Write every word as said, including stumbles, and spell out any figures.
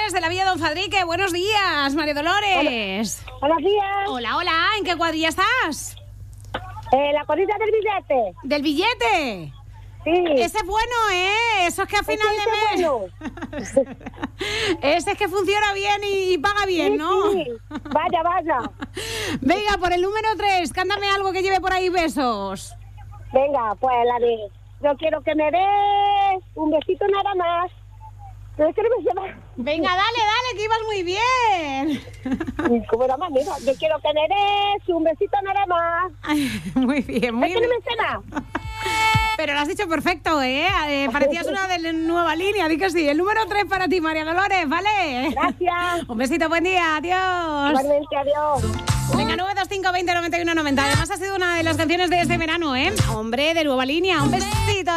Dolores de la Villa Don Fadrique. Buenos días, María Dolores. Hola. Buenos días. Hola, hola. ¿En qué cuadrilla estás? Eh, la cuadrilla del billete. ¿Del billete? Sí. Ese es bueno, ¿eh? Eso es que a final Ese de es mes... Ese es que funciona bien y, y paga bien, Sí, ¿no? sí. Vaya, vaya. Venga, por el número tres, cántame algo que lleve por ahí besos. Venga, pues la de... Yo quiero que me des un besito nada más. Yo quiero que me des... Venga, dale, dale, que ibas muy bien. ¿Cómo era más? Mira, yo quiero que me des un besito nada más. Ay, muy bien, muy Es que bien. no me sé nada. Pero lo has dicho perfecto, ¿eh? eh parecías una de la nueva línea, di que sí. El número tres para ti, María Dolores, ¿vale? Gracias. Un besito, buen día, adiós. Igualmente, adiós. Venga, nueve dos cinco veinte noventa y uno noventa. Además ha sido una de las canciones de este verano, ¿eh? Hombre, de nueva línea, un besito.